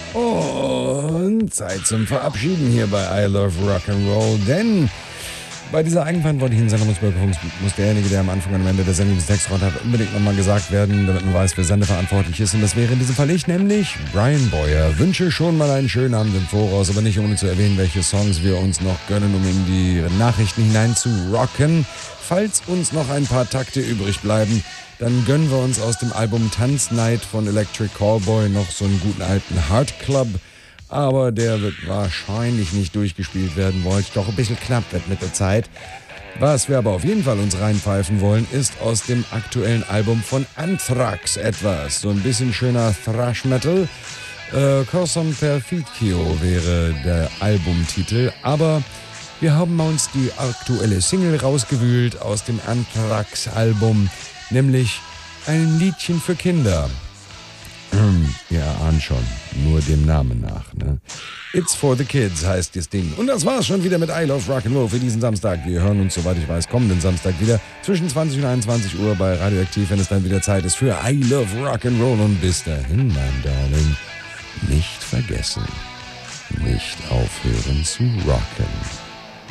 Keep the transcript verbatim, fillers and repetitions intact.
Und Zeit zum Verabschieden hier bei I Love Rock'n'Roll, denn bei dieser eigenverantwortlichen Sendung muss derjenige, der am Anfang und am Ende der Sendung das Textrad hat, unbedingt nochmal gesagt werden, damit man weiß, wer sendeverantwortlich ist. Und das wäre in diesem Fall ich, nämlich Brian Boyer. Wünsche schon mal einen schönen Abend im Voraus, aber nicht ohne zu erwähnen, welche Songs wir uns noch gönnen, um in die Nachrichten hinein zu rocken. Falls uns noch ein paar Takte übrig bleiben, dann gönnen wir uns aus dem Album Tanznight von Electric Callboy noch so einen guten alten Heart Club. Aber der wird wahrscheinlich nicht durchgespielt werden, weil es doch ein bisschen knapp wird mit der Zeit. Was wir aber auf jeden Fall uns reinpfeifen wollen, ist aus dem aktuellen Album von Anthrax etwas. So ein bisschen schöner Thrash Metal. Äh, Corsum Perficio wäre der Albumtitel. Aber wir haben uns die aktuelle Single rausgewühlt aus dem Anthrax-Album, nämlich ein Liedchen für Kinder. Ihr ahnt schon, nur dem Namen nach, ne? It's for the Kids heißt das Ding. Und das war's schon wieder mit I Love Rock'n'Roll für diesen Samstag. Wir hören uns, soweit ich weiß, kommenden Samstag wieder zwischen zwanzig und einundzwanzig Uhr bei Radioaktiv, wenn es dann wieder Zeit ist für I Love Rock'n'Roll. Und bis dahin, mein Darling, nicht vergessen, nicht aufhören zu rocken.